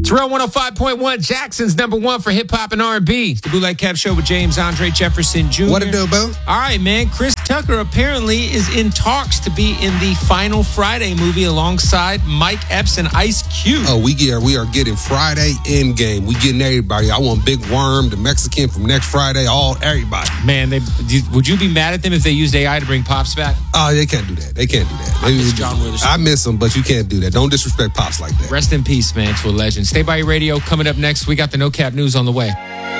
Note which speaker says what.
Speaker 1: It's Real 105.1, Jackson's number one for hip-hop and R&B. It's the Bootleg Kev Show with James Andre Jefferson Jr.
Speaker 2: What it do, boo?
Speaker 1: All right, man. Chris Tucker apparently is in talks to be in the Final Friday movie alongside Mike Epps and Ice Cube.
Speaker 2: Oh, we are getting Friday Endgame. We getting everybody. I want Big Worm, the Mexican from next Friday, everybody.
Speaker 1: Man, would you be mad at them if they used AI to bring Pops back?
Speaker 2: Oh, they can't do that.
Speaker 1: I miss John Witherspoon.
Speaker 2: I miss him, but you can't do that. Don't disrespect Pops like that.
Speaker 1: Rest in peace, man, to a legend. Stay by your radio. Coming up next, we got the No Cap News on the way.